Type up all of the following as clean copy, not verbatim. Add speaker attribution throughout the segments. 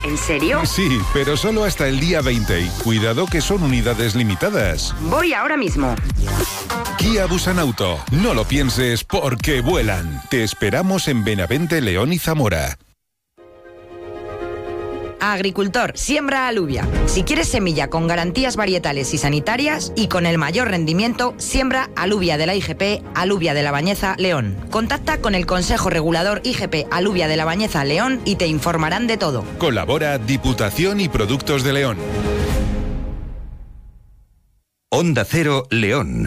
Speaker 1: ¿En serio?
Speaker 2: Sí, pero solo hasta el día 20 y cuidado que son unidades limitadas.
Speaker 1: Voy ahora mismo.
Speaker 2: Kia Busanauto. No lo pienses porque vuelan. Te esperamos en Benavente, León y Zamora.
Speaker 3: Agricultor, siembra alubia. Si quieres semilla con garantías varietales y sanitarias y con el mayor rendimiento, siembra alubia de la IGP, alubia de la Bañeza, León. Contacta con el Consejo Regulador IGP Alubia de la Bañeza, León y te informarán de todo.
Speaker 2: Colabora Diputación y Productos de León.
Speaker 4: Onda Cero, León.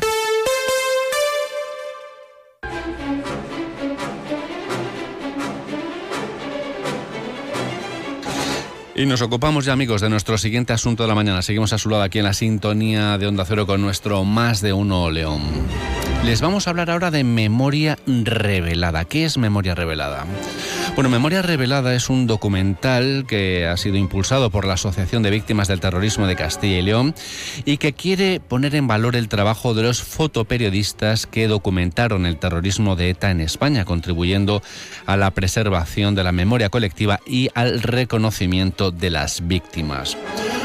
Speaker 5: Y nos ocupamos ya, amigos, de nuestro siguiente asunto de la mañana. Seguimos a su lado aquí en la sintonía de Onda Cero con nuestro Más de Uno León. Les vamos a hablar ahora de memoria revelada. ¿Qué es memoria revelada? Bueno, Memoria Revelada es un documental que ha sido impulsado por la Asociación de Víctimas del Terrorismo de Castilla y León y que quiere poner en valor el trabajo de los fotoperiodistas que documentaron el terrorismo de ETA en España, contribuyendo a la preservación de la memoria colectiva y al reconocimiento de las víctimas.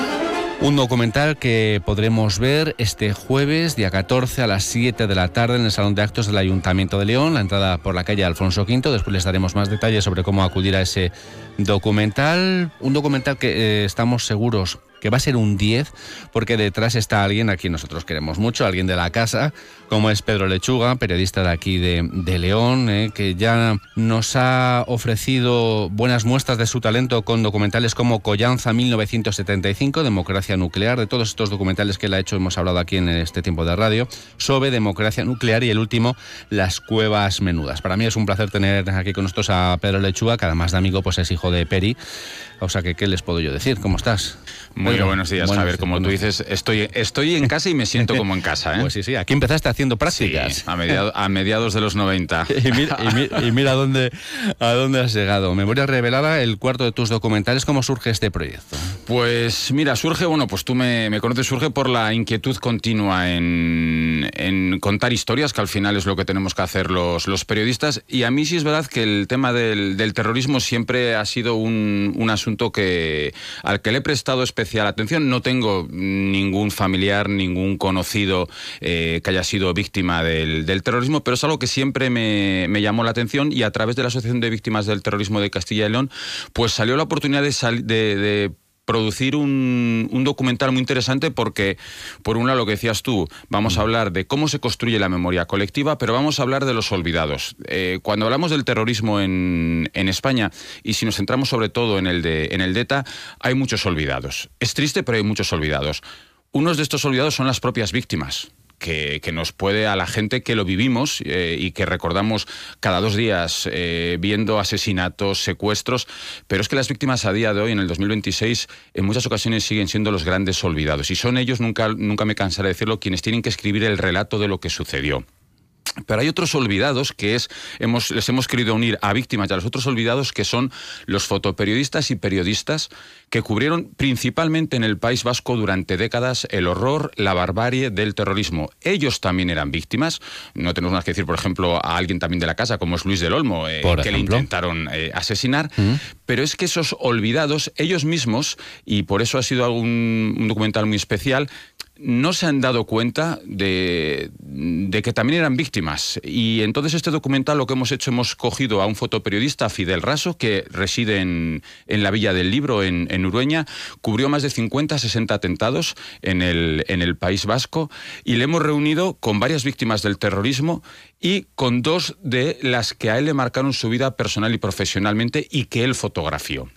Speaker 5: Un documental que podremos ver este jueves, día 14, a las 7 de la tarde en el Salón de Actos del Ayuntamiento de León, la entrada por la calle Alfonso V. Después les daremos más detalles sobre cómo acudir a ese documental. Un documental que estamos seguros que va a ser un 10, porque detrás está alguien a quien nosotros queremos mucho, alguien de la casa, como es Pedro Lechuga, periodista de aquí de León, que ya nos ha ofrecido buenas muestras de su talento con documentales como Collanza 1975, Democracia Nuclear, de todos estos documentales que él ha hecho, hemos hablado aquí en este tiempo de radio, sobre democracia nuclear y el último, Las Cuevas Menudas. Para mí es un placer tener aquí con nosotros a Pedro Lechuga, que además de amigo pues es hijo de Peri, o sea que ¿qué les puedo yo decir? ¿Cómo estás?
Speaker 6: Muy buenos días, Javier. Como tú dices, estoy en casa y me siento como en casa, ¿eh?
Speaker 5: Pues sí, aquí empezaste haciendo prácticas.
Speaker 6: Sí, a mediados de los 90.
Speaker 5: y mira a dónde has llegado. Memoria Revelada, el cuarto de tus documentales. ¿Cómo surge este proyecto?
Speaker 6: Pues mira, surge, pues tú me conoces, surge por la inquietud continua en contar historias, que al final es lo que tenemos que hacer los periodistas. Y a mí sí es verdad que el tema del terrorismo siempre ha sido un asunto al que le he prestado especial atención. No tengo ningún familiar, ningún conocido que haya sido víctima del terrorismo, pero es algo que siempre me llamó la atención, y a través de la Asociación de Víctimas del Terrorismo de Castilla y León pues salió la oportunidad de producir un documental muy interesante, porque por un lado lo que decías tú, vamos a hablar de cómo se construye la memoria colectiva, pero vamos a hablar de los olvidados. Cuando hablamos del terrorismo en España, y si nos centramos sobre todo en el de ETA, hay muchos olvidados. Es triste, pero hay muchos olvidados. Unos de estos olvidados son las propias víctimas, que nos puede, a la gente que lo vivimos y que recordamos cada 2 días viendo asesinatos, secuestros, pero es que las víctimas a día de hoy, en el 2026, en muchas ocasiones siguen siendo los grandes olvidados, y son ellos, nunca me cansaré de decirlo, quienes tienen que escribir el relato de lo que sucedió. Pero hay otros olvidados que les hemos querido unir a víctimas y a los otros olvidados, que son los fotoperiodistas y periodistas que cubrieron principalmente en el País Vasco durante décadas el horror, la barbarie del terrorismo. Ellos también eran víctimas. No tenemos más que decir, por ejemplo, a alguien también de la casa, como es Luis del Olmo, que le intentaron asesinar. Pero es que esos olvidados, ellos mismos, y por eso ha sido un documental muy especial, no se han dado cuenta de que también eran víctimas. Y entonces este documental, lo que hemos hecho, hemos cogido a un fotoperiodista, Fidel Raso, que reside en la Villa del Libro, en Urueña, cubrió más de 50-60 atentados en el País Vasco, y le hemos reunido con varias víctimas del terrorismo y con 2 de las que a él le marcaron su vida personal y profesionalmente y que él fotografió.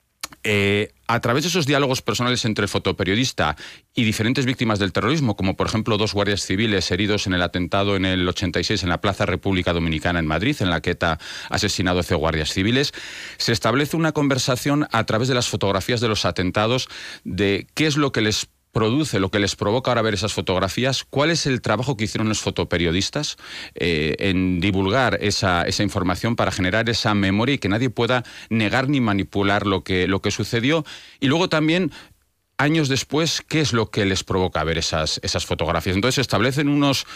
Speaker 6: A través de esos diálogos personales entre el fotoperiodista y diferentes víctimas del terrorismo, como por ejemplo 2 guardias civiles heridos en el atentado en el 86 en la Plaza República Dominicana en Madrid, en la que ETA ha asesinado 12 guardias civiles, se establece una conversación a través de las fotografías de los atentados, de qué es lo que les produce, lo que les provoca ahora ver esas fotografías, cuál es el trabajo que hicieron los fotoperiodistas en divulgar esa información para generar esa memoria y que nadie pueda negar ni manipular lo que sucedió. Y luego también años después, ¿qué es lo que les provoca ver esas fotografías? Entonces establecen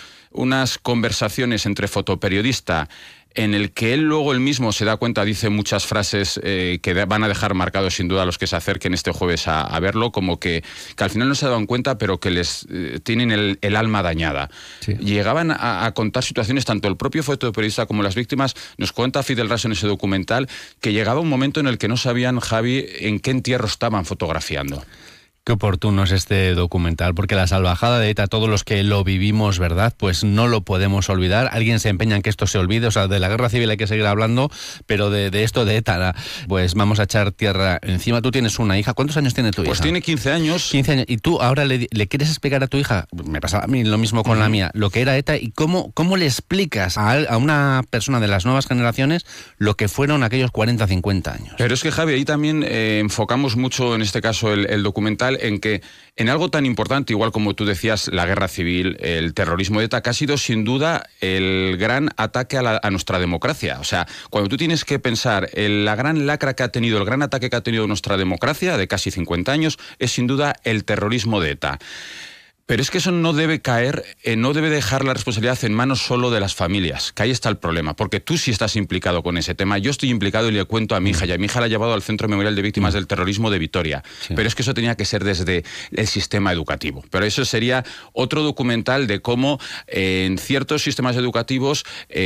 Speaker 6: unas conversaciones entre fotoperiodista, en el que él mismo se da cuenta, dice muchas frases que van a dejar marcados sin duda a los que se acerquen este jueves a verlo, como que al final no se daban cuenta, pero que les tienen el alma dañada. Sí. Llegaban a contar situaciones, tanto el propio fotoperiodista como las víctimas. Nos cuenta Fidel Raso en ese documental que llegaba un momento en el que no sabían, Javi, en qué entierro estaban fotografiando.
Speaker 5: Qué oportuno es este documental, porque la salvajada de ETA, todos los que lo vivimos, ¿verdad? Pues no lo podemos olvidar. Alguien se empeña en que esto se olvide, o sea, de la guerra civil hay que seguir hablando, pero de esto de ETA, pues vamos a echar tierra encima. Tú tienes una hija, ¿cuántos años tiene tu hija?
Speaker 6: Pues tiene 15 años.
Speaker 5: 15 años, y tú ahora le quieres explicar a tu hija, me pasa a mí lo mismo con la mía, lo que era ETA, y cómo le explicas a una persona de las nuevas generaciones lo que fueron aquellos 40, 50 años.
Speaker 6: Pero es que, Javi, ahí también enfocamos mucho, en este caso, el documental, en que en algo tan importante, igual como tú decías, la guerra civil, el terrorismo de ETA, que ha sido sin duda el gran ataque a nuestra democracia. O sea, cuando tú tienes que pensar en la gran lacra que ha tenido, el gran ataque que ha tenido nuestra democracia de casi 50 años, es sin duda el terrorismo de ETA. Pero es que eso no debe caer, no debe dejar la responsabilidad en manos solo de las familias, que ahí está el problema, porque tú sí estás implicado con ese tema. Yo estoy implicado y le cuento a mi hija, y a mi hija la ha llevado al Centro Memorial de Víctimas del Terrorismo de Vitoria. Sí. Pero es que eso tenía que ser desde el sistema educativo. Pero eso sería otro documental de cómo en ciertos sistemas educativos,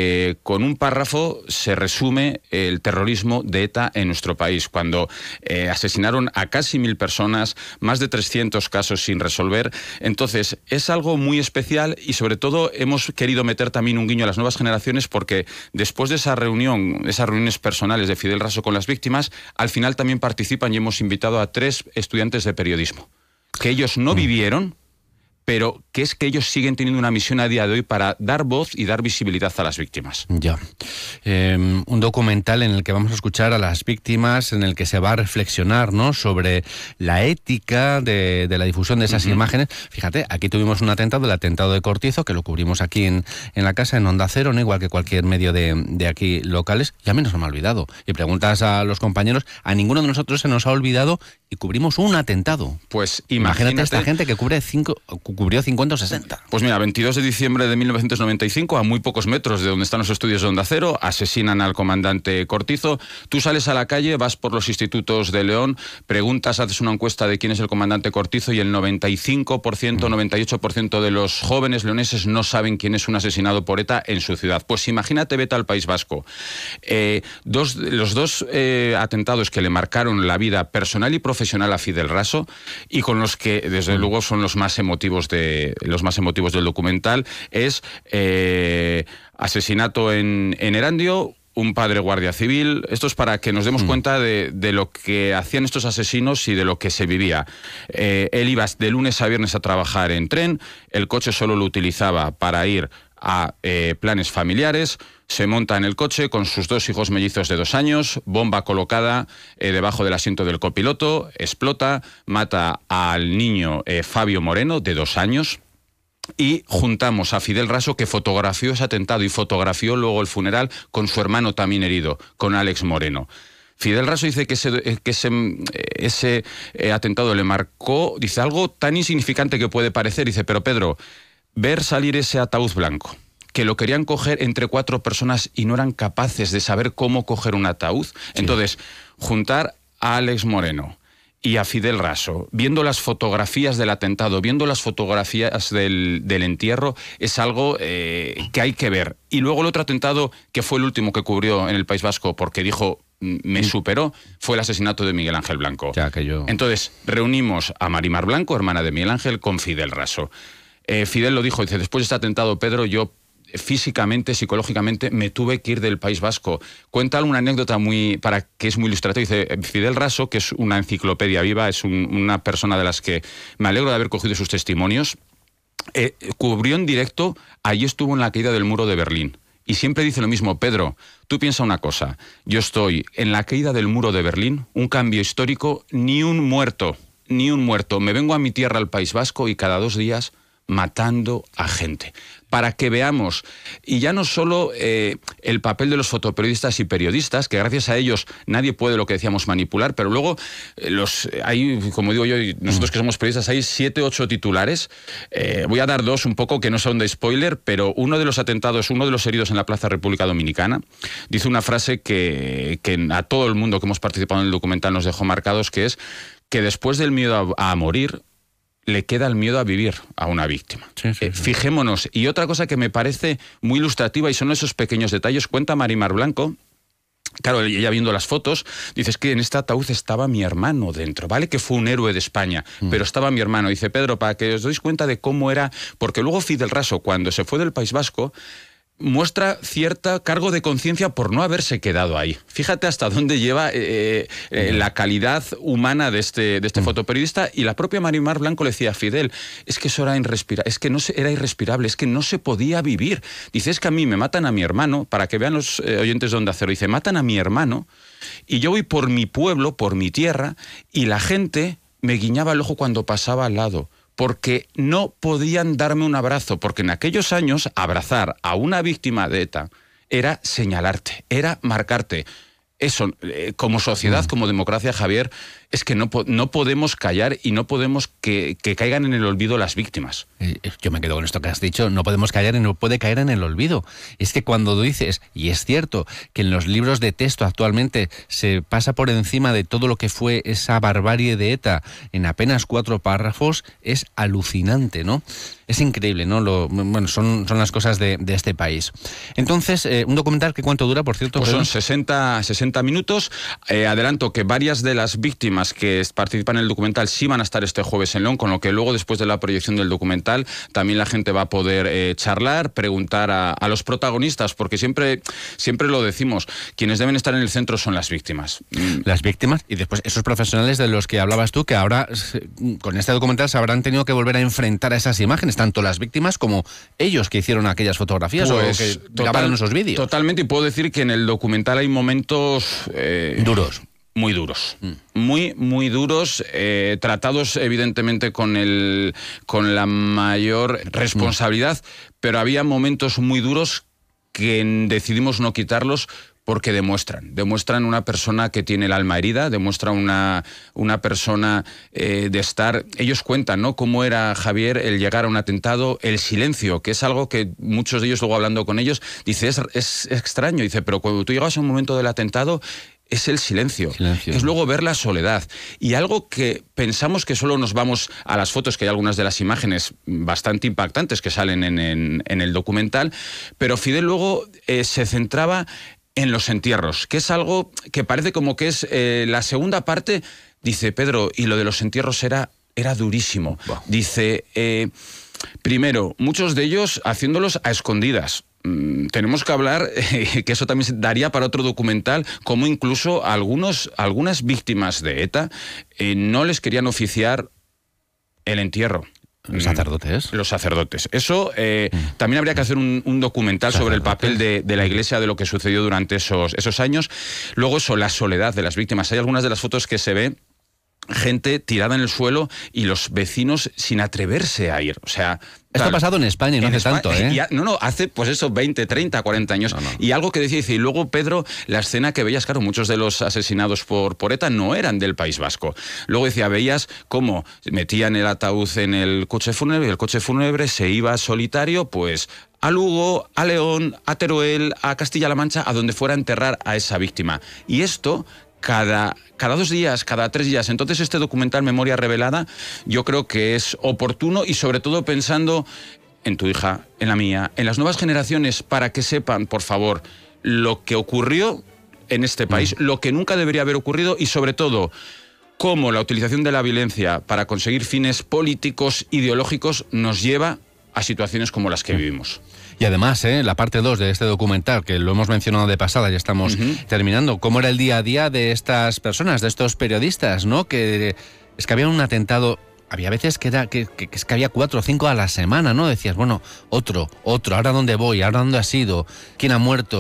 Speaker 6: con un párrafo, se resume el terrorismo de ETA en nuestro país, cuando asesinaron a casi 1000 personas, más de 300 casos sin resolver. Entonces, es algo muy especial y sobre todo hemos querido meter también un guiño a las nuevas generaciones, porque después de esas reuniones personales de Fidel Raso con las víctimas, al final también participan y hemos invitado a 3 estudiantes de periodismo, que ellos no vivieron, pero que es que ellos siguen teniendo una misión a día de hoy para dar voz y dar visibilidad a las víctimas.
Speaker 5: Ya. Un documental en el que vamos a escuchar a las víctimas, en el que se va a reflexionar, ¿no?, sobre la ética de la difusión de esas imágenes. Fíjate, aquí tuvimos un atentado, el atentado de Cortizo, que lo cubrimos aquí en la casa, en Onda Cero, ¿no?, igual que cualquier medio de aquí locales, y a mí no se me ha olvidado. Y preguntas a los compañeros, a ninguno de nosotros se nos ha olvidado, y cubrimos un atentado.
Speaker 6: Pues
Speaker 5: imagínate esta gente que cubrió 50 o 60.
Speaker 6: Pues mira, 22 de diciembre de 1995, a muy pocos metros de donde están los estudios de Onda Cero, asesinan al comandante Cortizo. Tú sales a la calle, vas por los institutos de León, preguntas, haces una encuesta de quién es el comandante Cortizo y el 95%, 98% de los jóvenes leoneses no saben quién es un asesinado por ETA en su ciudad. Pues imagínate, vete al País Vasco. Los dos atentados que le marcaron la vida personal y profesional a Fidel Raso, y con los que desde luego son los más emotivos del documental, es asesinato en Erandio, un padre guardia civil. Esto es para que nos demos cuenta de lo que hacían estos asesinos y de lo que se vivía. Él iba de lunes a viernes a trabajar en tren, el coche solo lo utilizaba para ir a planes familiares. Se monta en el coche con sus 2 hijos mellizos de 2 años, bomba colocada debajo del asiento del copiloto, explota, mata al niño Fabio Moreno, de 2 años, y juntamos a Fidel Raso, que fotografió ese atentado y fotografió luego el funeral con su hermano también herido, con Alex Moreno. Fidel Raso dice que ese atentado le marcó, dice, algo tan insignificante que puede parecer, dice, pero Pedro, ver salir ese ataúd blanco, que lo querían coger entre 4 personas y no eran capaces de saber cómo coger un ataúd. Sí. Entonces, juntar a Alex Moreno y a Fidel Raso, viendo las fotografías del atentado, viendo las fotografías del entierro, es algo que hay que ver. Y luego el otro atentado, que fue el último que cubrió en el País Vasco, porque dijo, me superó, fue el asesinato de Miguel Ángel Blanco.
Speaker 5: Ya, que yo...
Speaker 6: Entonces, reunimos a Marimar Blanco, hermana de Miguel Ángel, con Fidel Raso. Fidel lo dijo, dice, después de este atentado, Pedro, yo físicamente, psicológicamente, me tuve que ir del País Vasco. Cuenta alguna anécdota que es muy ilustrativa. Dice, Fidel Raso, que es una enciclopedia viva, es una persona de las que me alegro de haber cogido sus testimonios, cubrió en directo, allí estuvo en la caída del muro de Berlín. Y siempre dice lo mismo, Pedro, tú piensa una cosa, yo estoy en la caída del muro de Berlín, un cambio histórico, ni un muerto, me vengo a mi tierra, al País Vasco, y cada 2 días matando a gente. Para que veamos, y ya no solo el papel de los fotoperiodistas y periodistas, que gracias a ellos nadie puede, lo que decíamos, manipular, pero luego hay, como digo yo, y nosotros que somos periodistas, hay 7, 8 titulares. Voy a dar 2 un poco que no son de spoiler, pero uno de los atentados, uno de los heridos en la Plaza República Dominicana, dice una frase que a todo el mundo que hemos participado en el documental nos dejó marcados, que es que después del miedo a morir, le queda el miedo a vivir a una víctima. Sí. Fijémonos. Y otra cosa que me parece muy ilustrativa, y son esos pequeños detalles, cuenta Marimar Blanco. Claro, ella viendo las fotos, dice, es que en este ataúd estaba mi hermano dentro, ¿vale? Que fue un héroe de España, pero estaba mi hermano. Dice, Pedro, para que os deis cuenta de cómo era, porque luego Fidel Raso, cuando se fue del País Vasco, muestra cierta cargo de conciencia por no haberse quedado ahí. Fíjate hasta dónde lleva la calidad humana de este fotoperiodista, y la propia Marimar Blanco le decía a Fidel, es que eso era era irrespirable, es que no se podía vivir. Dice, es que a mí me matan a mi hermano, para que vean los oyentes de Onda Cero, dice, matan a mi hermano y yo voy por mi pueblo, por mi tierra, y la gente me guiñaba el ojo cuando pasaba al lado, porque no podían darme un abrazo, porque en aquellos años abrazar a una víctima de ETA era señalarte, era marcarte. Eso, como sociedad, como democracia, Javier, es que no podemos callar y no podemos que caigan en el olvido las víctimas.
Speaker 5: Yo me quedo con esto que has dicho, no podemos callar y no puede caer en el olvido. Es que cuando dices, y es cierto, que en los libros de texto actualmente se pasa por encima de todo lo que fue esa barbarie de ETA en apenas 4 párrafos, es alucinante, ¿no? Es increíble, ¿no? Bueno, son las cosas de este país. Entonces, un documental que ¿cuánto dura, por cierto?
Speaker 6: Pues son 60 minutos. Adelanto que varias de las víctimas que participan en el documental sí van a estar este jueves en León, con lo que luego, después de la proyección del documental, también la gente va a poder charlar, preguntar a los protagonistas, porque siempre lo decimos, quienes deben estar en el centro son las víctimas.
Speaker 5: Las víctimas, y después esos profesionales de los que hablabas tú, que ahora con este documental se habrán tenido que volver a enfrentar a esas imágenes, tanto las víctimas como ellos que hicieron aquellas fotografías, pues, o que grabaron esos vídeos.
Speaker 6: Totalmente, y puedo decir que en el documental hay momentos
Speaker 5: duros.
Speaker 6: Muy duros, muy duros, tratados evidentemente con la mayor responsabilidad, pero había momentos muy duros que decidimos no quitarlos porque demuestran una persona que tiene el alma herida, demuestra una persona de estar. Ellos cuentan, ¿no?, cómo era, Javier, el llegar a un atentado, el silencio, que es algo que muchos de ellos, luego hablando con ellos, dice, es extraño, dice, pero cuando tú llegas a un momento del atentado, es el silencio. Es luego ver la soledad. Y algo que pensamos que solo nos vamos a las fotos, que hay algunas de las imágenes bastante impactantes que salen en el documental, pero Fidel luego se centraba en los entierros, que es algo que parece como que es la segunda parte. Dice, Pedro, y lo de los entierros era durísimo. Wow. Dice, primero, muchos de ellos haciéndolos a escondidas. Tenemos que hablar, que eso también daría para otro documental, como incluso algunas víctimas de ETA no les querían oficiar el entierro.
Speaker 5: ¿Los sacerdotes?
Speaker 6: Los sacerdotes. Eso también habría que hacer un documental sobre el papel de la Iglesia, de lo que sucedió durante esos años. Luego eso, la soledad de las víctimas. Hay algunas de las fotos que se ve gente tirada en el suelo y los vecinos sin atreverse a ir. O sea,
Speaker 5: esto ha pasado en España y no hace tanto, ¿eh?
Speaker 6: Hace pues eso, 20, 30, 40 años. No. Y algo que decía, dice, y luego, Pedro, la escena que veías, claro, muchos de los asesinados por ETA no eran del País Vasco. Luego decía, veías cómo metían el ataúd en el coche fúnebre, y el coche fúnebre se iba solitario, pues, a Lugo, a León, a Teruel, a Castilla-La Mancha, a donde fuera a enterrar a esa víctima. Y esto cada 2 días, cada 3 días. Entonces este documental Memoria Revelada yo creo que es oportuno, y sobre todo pensando en tu hija, en la mía, en las nuevas generaciones, para que sepan, por favor, lo que ocurrió en este país, lo que nunca debería haber ocurrido, y sobre todo cómo la utilización de la violencia para conseguir fines políticos, ideológicos, nos lleva a situaciones como las que vivimos.
Speaker 5: Y además, la parte 2 de este documental, que lo hemos mencionado de pasada, ya estamos terminando, cómo era el día a día de estas personas, de estos periodistas, ¿no? Que es que había un atentado, había veces que había 4 o 5 a la semana, ¿no? Decías, bueno, otro, ¿ahora dónde voy? ¿Ahora dónde ha sido? ¿Quién ha muerto?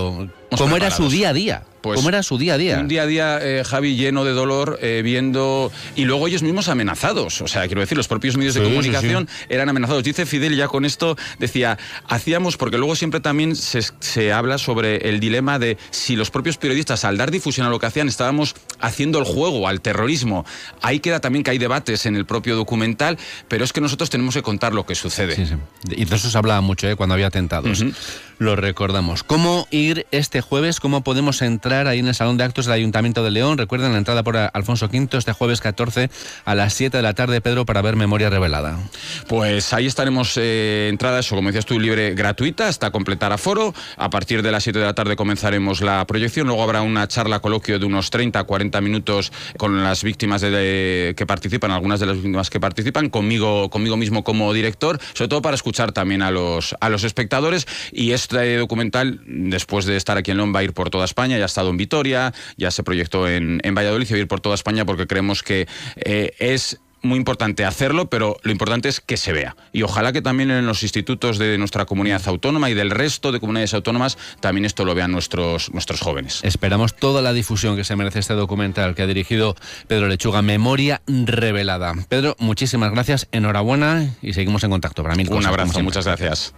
Speaker 5: ¿Cómo era su día a día?
Speaker 6: Pues,
Speaker 5: ¿cómo era su día a día?
Speaker 6: Un día a día, Javi, lleno de dolor, viendo... Y luego ellos mismos amenazados. O sea, quiero decir, los propios medios de comunicación eran amenazados. Dice Fidel, ya con esto, decía, hacíamos... Porque luego siempre también se habla sobre el dilema de si los propios periodistas, al dar difusión a lo que hacían, estábamos haciendo el juego al terrorismo. Ahí queda también que hay debates en el propio documental, pero es que nosotros tenemos que contar lo que sucede.
Speaker 5: Sí, sí. Y de eso se hablaba mucho, cuando había atentados. Lo recordamos. ¿Cómo ir este jueves? ¿Cómo podemos entrar ahí en el Salón de Actos del Ayuntamiento de León? Recuerden la entrada por Alfonso V este jueves 14 a las 7 de la tarde, Pedro, para ver Memoria Revelada.
Speaker 6: Pues ahí estaremos, entrada, eso, como decías tú, libre, gratuita, hasta completar aforo. A partir de las 7 de la tarde comenzaremos la proyección. Luego habrá una charla, coloquio de unos 30-40 minutos con las víctimas que participan, algunas de las víctimas que participan, conmigo mismo como director, sobre todo para escuchar también a los espectadores. Y este documental, después de estar aquí en León, va a ir por toda España. Ya ha estado en Vitoria, ya se proyectó en Valladolid, y va a ir por toda España porque creemos que es muy importante hacerlo, pero lo importante es que se vea. Y ojalá que también en los institutos de nuestra comunidad autónoma y del resto de comunidades autónomas también esto lo vean nuestros jóvenes.
Speaker 5: Esperamos toda la difusión que se merece este documental que ha dirigido Pedro Lechuga, Memoria Revelada. Pedro, muchísimas gracias, enhorabuena y seguimos en contacto. Para mí,
Speaker 6: un abrazo, muchas gracias.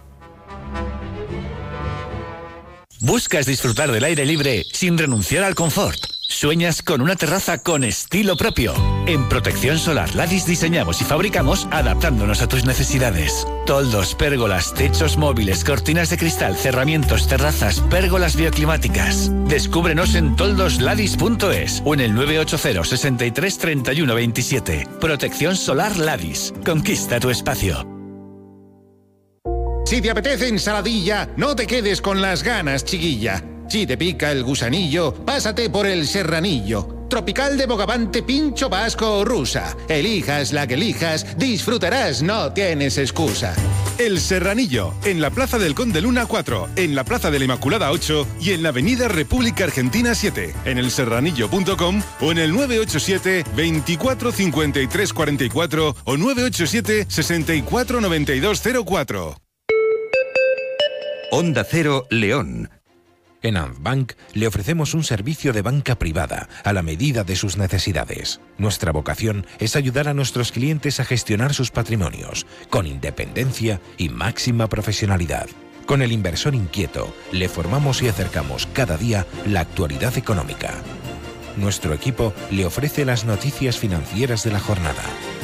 Speaker 1: ¿Buscas disfrutar del aire libre sin renunciar al confort? ¿Sueñas con una terraza con estilo propio? En Protección Solar Ladis diseñamos y fabricamos adaptándonos a tus necesidades. Toldos, pérgolas, techos móviles, cortinas de cristal, cerramientos, terrazas, pérgolas bioclimáticas. Descúbrenos en toldosladis.es o en el 980 63 31 27. Protección Solar Ladis. Conquista tu espacio.
Speaker 2: Si te apetece ensaladilla, no te quedes con las ganas, chiquilla. Si te pica el gusanillo, pásate por el serranillo. Tropical de Bogavante, pincho vasco o rusa. Elijas la que elijas, disfrutarás, no tienes excusa. El Serranillo, en la Plaza del Conde Luna 4, en la Plaza de la Inmaculada 8 y en la Avenida República Argentina 7, en elserranillo.com o en el 987 24 53 44 o 987 64 92 04.
Speaker 4: Onda Cero, León.
Speaker 7: En Antbank le ofrecemos un servicio de banca privada a la medida de sus necesidades. Nuestra vocación es ayudar a nuestros clientes a gestionar sus patrimonios con independencia y máxima profesionalidad. Con el inversor inquieto le formamos y acercamos cada día la actualidad económica. Nuestro equipo le ofrece las noticias financieras de la jornada.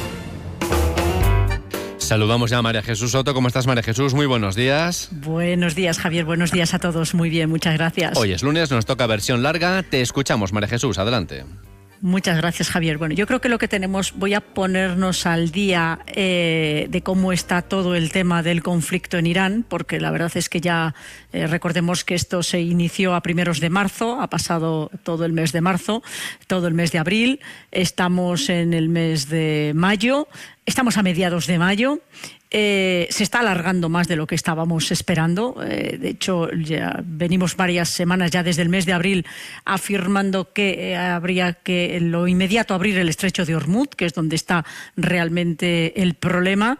Speaker 5: Saludamos ya a María Jesús Soto. ¿Cómo estás, María Jesús? Muy buenos días.
Speaker 8: Buenos días, Javier. Buenos días a todos. Muy bien, muchas gracias.
Speaker 5: Hoy es lunes, nos toca versión larga. Te escuchamos, María Jesús. Adelante.
Speaker 8: Muchas gracias, Javier. Bueno, yo creo que lo que tenemos, voy a ponernos al día de cómo está todo el tema del conflicto en Irán, porque la verdad es que ya recordemos que esto se inició a primeros de marzo, ha pasado todo el mes de marzo, todo el mes de abril, estamos en el mes de mayo, estamos a mediados de mayo. Se está alargando más de lo que estábamos esperando. De hecho, ya venimos varias semanas ya desde el mes de abril afirmando que habría que en lo inmediato abrir el estrecho de Hormuz, que es donde está realmente el problema.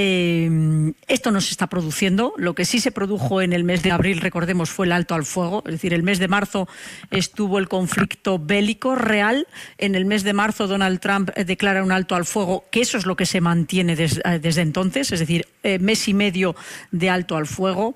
Speaker 8: Esto no se está produciendo. Lo que sí se produjo en el mes de abril, recordemos, fue el alto al fuego. Es decir, el mes de marzo estuvo el conflicto bélico real. En el mes de marzo Donald Trump declara un alto al fuego, que eso es lo que se mantiene desde entonces. Es decir, mes y medio de alto al fuego.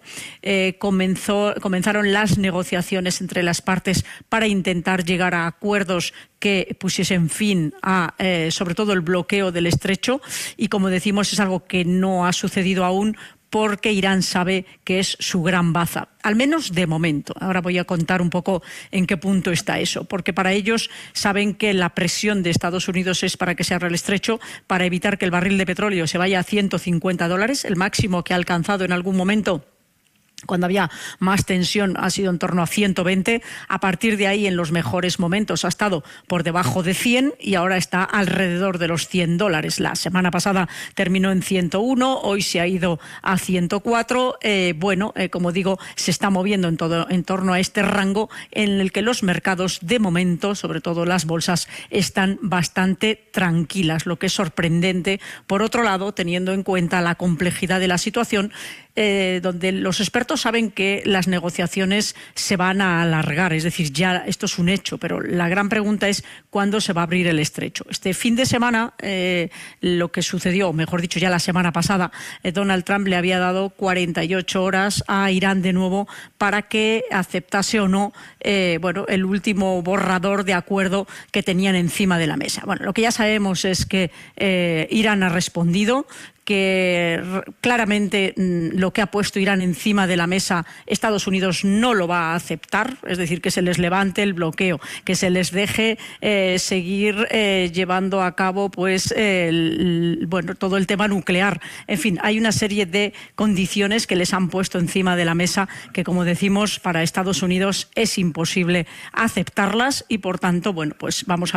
Speaker 8: Comenzaron las negociaciones entre las partes para intentar llegar a acuerdos que pusiesen fin a, sobre todo, el bloqueo del estrecho. Y como decimos, es algo que no ha sucedido aún, porque Irán sabe que es su gran baza, al menos de momento. Ahora voy a contar un poco en qué punto está eso, porque para ellos saben que la presión de Estados Unidos es para que se abra el estrecho, para evitar que el barril de petróleo se vaya a $150, el máximo que ha alcanzado en algún momento. Cuando había más tensión ha sido en torno a 120. A partir de ahí, en los mejores momentos, ha estado por debajo de 100 y ahora está alrededor de los $100. La semana pasada terminó en 101, hoy se ha ido a 104. Como digo, se está moviendo en torno a este rango en el que los mercados, de momento, sobre todo las bolsas, están bastante tranquilas, lo que es sorprendente. Por otro lado, teniendo en cuenta la complejidad de la situación, donde los expertos tanto, saben que las negociaciones se van a alargar, es decir, ya esto es un hecho, pero la gran pregunta es cuándo se va a abrir el estrecho. Este fin de semana, lo que sucedió, o mejor dicho, ya la semana pasada, Donald Trump le había dado 48 horas a Irán de nuevo para que aceptase o no el último borrador de acuerdo que tenían encima de la mesa. Bueno, lo que ya sabemos es que Irán ha respondido, que claramente lo que ha puesto Irán encima de la mesa, Estados Unidos no lo va a aceptar, es decir, que se les levante el bloqueo, que se les deje seguir llevando a cabo pues todo el tema nuclear. En fin, hay una serie de condiciones que les han puesto encima de la mesa que, como decimos, para Estados Unidos es imposible aceptarlas y, por tanto, pues vamos a